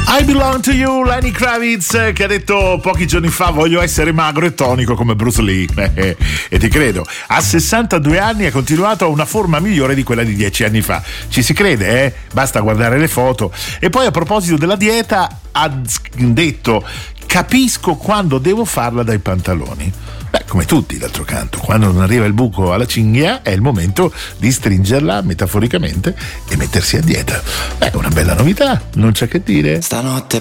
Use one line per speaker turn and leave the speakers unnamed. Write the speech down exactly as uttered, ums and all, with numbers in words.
I Belong to You, Lenny Kravitz, che ha detto pochi giorni fa voglio essere magro e tonico come Bruce Lee. E ti credo, a sessantadue anni ha continuato a una forma migliore di quella di dieci anni fa. Ci si crede, eh? Basta guardare le foto. E poi a proposito della dieta ha detto capisco quando devo farla dai pantaloni. Beh, come tutti d'altro canto, quando non arriva il buco alla cinghia è il momento di stringerla metaforicamente e mettersi a dieta. Beh, una bella novità, non c'è che dire.
Stanotte